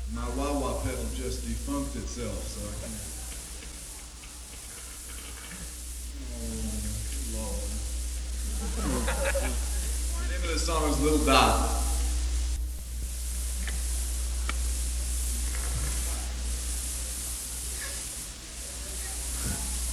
My wah-wah pedal just defunct itself, so I can't. Oh, Lord. The name of this song is Little Dot.